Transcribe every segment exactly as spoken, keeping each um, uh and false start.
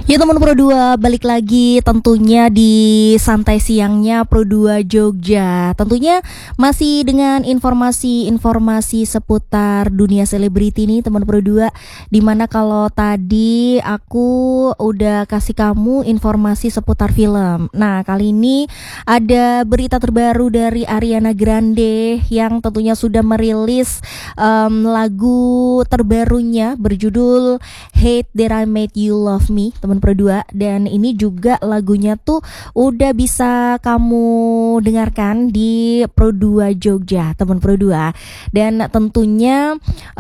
Ya teman Pro dua, balik lagi tentunya di santai siangnya Pro dua Jogja. Tentunya masih dengan informasi-informasi seputar dunia selebriti nih teman Pro dua. Dimana kalau tadi aku udah kasih kamu informasi seputar film. Nah kali ini ada berita terbaru dari Ariana Grande yang tentunya sudah merilis um, lagu terbarunya berjudul Hate That I Made You Love Me, teman Pro dua. Dan ini juga lagunya tuh udah bisa kamu dengarkan di Pro dua Jogja, teman Pro dua. Dan tentunya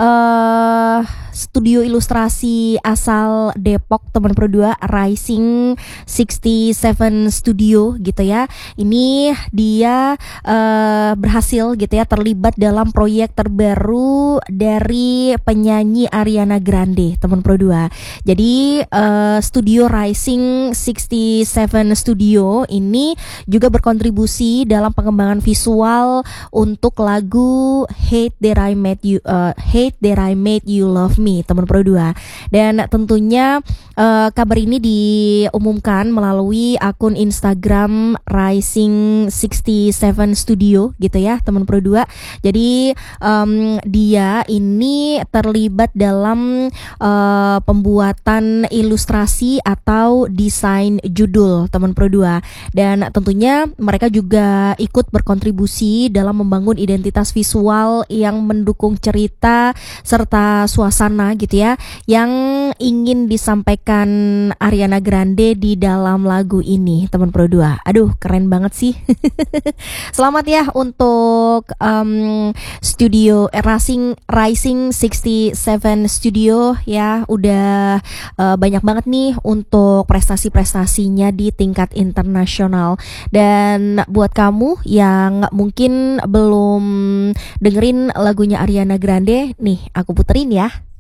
uh, studio ilustrasi asal Depok, teman Pro dua, Rising sixty-seven Studio gitu ya. Ini dia uh, berhasil gitu ya terlibat dalam proyek terbaru dari penyanyi Ariana Grande, teman Pro dua. Jadi uh, studio Rising sixty-seven Studio ini juga berkontribusi dalam pengembangan visual untuk lagu Hate That I Made You uh, Hate That I Made You Love Me, teman Pro dua. Dan tentunya uh, kabar ini diumumkan melalui akun Instagram Rising sixty-seven Studio gitu ya, teman Pro dua. Jadi um, dia ini terlibat dalam uh, pembuatan ilustrasi atau desain judul, teman Pro dua. Dan tentunya mereka juga ikut berkontribusi dalam membangun identitas visual yang mendukung cerita serta suasana gitu ya yang ingin disampaikan Ariana Grande di dalam lagu ini, teman Pro dua. Aduh, keren banget sih. Selamat ya untuk um, studio eh, Rising Rising sixty-seven Studio ya, udah uh, banyak banget nih untuk prestasi-prestasinya di tingkat internasional. Dan buat kamu yang mungkin belum dengerin lagunya Ariana Grande, nih aku puterin ya.